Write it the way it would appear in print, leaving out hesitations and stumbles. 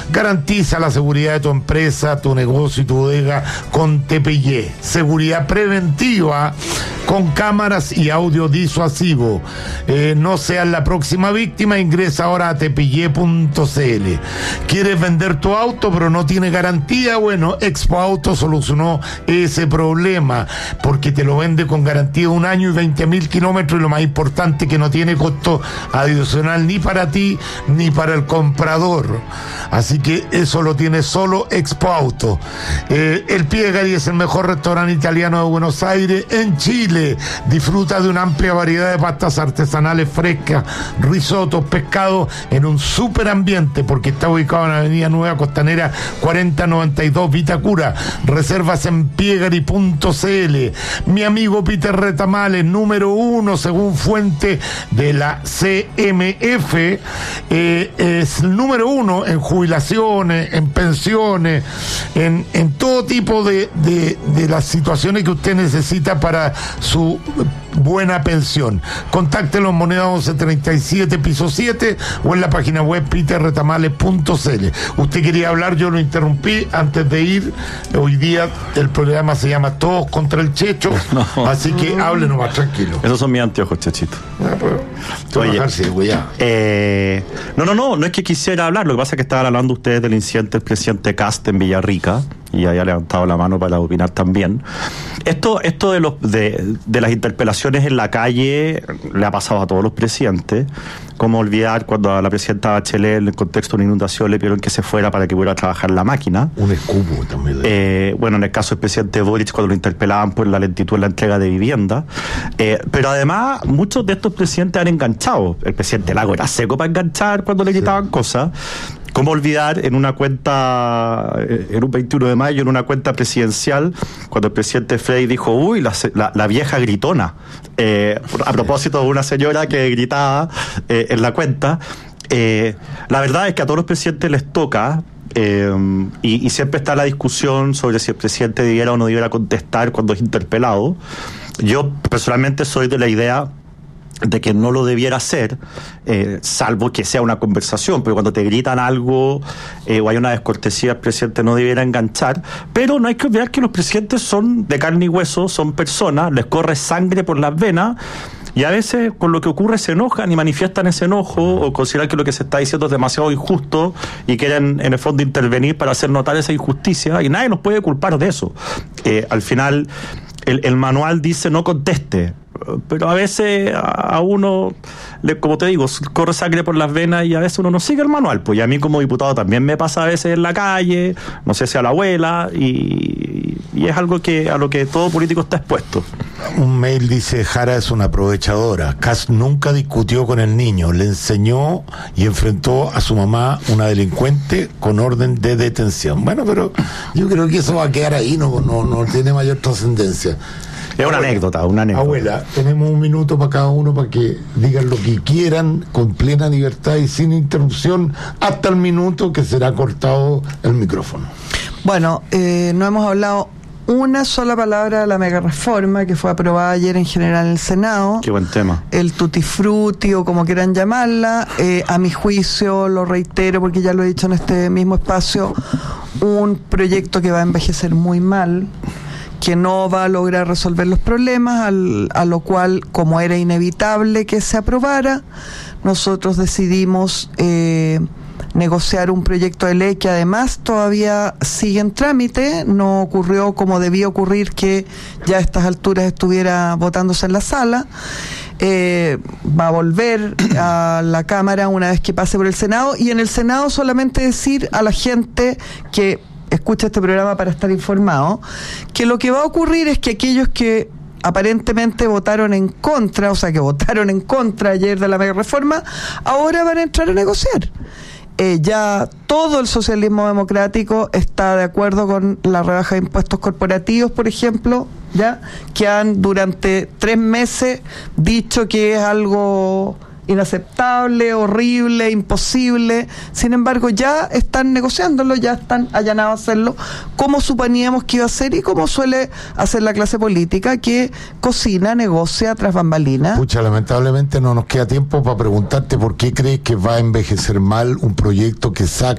Garantiza la seguridad de tu empresa, tu negocio y tu bodega con TPY. Seguridad preventiva con cámaras y audio disuasivo. No seas la próxima víctima, ingresa ahora a tpy.cl. ¿Quieres vender tu auto pero no tiene garantía? Bueno, Expo Auto solucionó ese problema porque te lo vende con garantía de 1 año y 20.000 kilómetros, y lo más importante, que no tiene costo adicional ni para ti ni para el comprador. Así que eso lo tiene solo Expo Auto. El Piegari es el mejor restaurante italiano de Buenos Aires, en Chile. Disfruta de una amplia variedad de pastas artesanales frescas, risotos, pescados en un super ambiente, porque está ubicado en la Avenida Nueva Costanera 4092 Vitacura. Reservas en piegari.cl. Mi amigo Peter Retamales, número 1 según fuente de la CMF, es el número 1 en jubilaciones, en pensiones, en todo tipo de las situaciones que usted necesita para su buena pensión. Contáctelo en Moneda 1137, piso 7, o en la página web peterretamales.cl. Usted quería hablar, yo lo interrumpí antes de ir. Hoy día el programa se llama Todos contra el Checho, así que háblenos más tranquilo. Esos son mis anteojos, Chechito. Oye, no es que quisiera hablar, lo que pasa es que estaban hablando ustedes del incidente del presidente Kast en Villarrica, y había levantado la mano para opinar también. Esto de las interpelaciones en la calle le ha pasado a todos los presidentes. Cómo olvidar cuando a la presidenta Bachelet, en el contexto de una inundación, le pidieron que se fuera para que pudiera trabajar la máquina. Un escupo también. En el caso del presidente Boric, cuando lo interpelaban por la lentitud en la entrega de vivienda. Pero además, muchos de estos presidentes han enganchado. El presidente Lago era seco para enganchar cuando le gritaban cosas. ¿Cómo olvidar en una cuenta, en un 21 de mayo, en una cuenta presidencial, cuando el presidente Frey dijo, uy, la vieja gritona, a propósito de una señora que gritaba en la cuenta? La verdad es que a todos los presidentes les toca, y siempre está la discusión sobre si el presidente debiera o no debiera contestar cuando es interpelado. Yo personalmente soy de la idea de que no lo debiera hacer, salvo que sea una conversación, pero cuando te gritan algo o hay una descortesía, el presidente no debiera enganchar. Pero no hay que olvidar que los presidentes son de carne y hueso, son personas, les corre sangre por las venas, y a veces con lo que ocurre se enojan y manifiestan ese enojo, o consideran que lo que se está diciendo es demasiado injusto y quieren en el fondo intervenir para hacer notar esa injusticia, y nadie nos puede culpar de eso. Al final el manual dice no conteste, pero a veces a uno, como te digo, corre sangre por las venas y a veces uno no sigue el manual. Pues y a mí como diputado también me pasa a veces en la calle, no sé si a la abuela, y es algo a lo que todo político está expuesto. Un mail dice: Jara es una aprovechadora. Kast nunca discutió con el niño, le enseñó y enfrentó a su mamá, una delincuente, con orden de detención. Bueno, pero yo creo que eso va a quedar ahí, no tiene mayor trascendencia. Es una anécdota. Abuela, tenemos un minuto para cada uno para que digan lo que quieran con plena libertad y sin interrupción hasta el minuto que será cortado el micrófono. Bueno, no hemos hablado una sola palabra de la mega reforma que fue aprobada ayer en general en el Senado. Qué buen tema. El tutti frutti, o como quieran llamarla, a mi juicio, lo reitero porque ya lo he dicho en este mismo espacio, un proyecto que va a envejecer muy mal, que no va a lograr resolver los problemas, a lo cual, como era inevitable que se aprobara, nosotros decidimos negociar un proyecto de ley que además todavía sigue en trámite. No ocurrió como debía ocurrir, que ya a estas alturas estuviera votándose en la sala. Va a volver a la Cámara una vez que pase por el Senado, y en el Senado solamente decir a la gente que escucha este programa para estar informado, que lo que va a ocurrir es que aquellos que aparentemente votaron en contra, o sea, que votaron en contra ayer de la mega reforma, ahora van a entrar a negociar. Ya todo el socialismo democrático está de acuerdo con la rebaja de impuestos corporativos, por ejemplo, ya que han durante 3 meses dicho que es algo inaceptable, horrible, imposible. Sin embargo, ya están negociándolo, ya están allanados a hacerlo, como suponíamos que iba a ser y como suele hacer la clase política, que cocina, negocia tras bambalinas. Pucha, lamentablemente no nos queda tiempo para preguntarte por qué crees que va a envejecer mal un proyecto que saca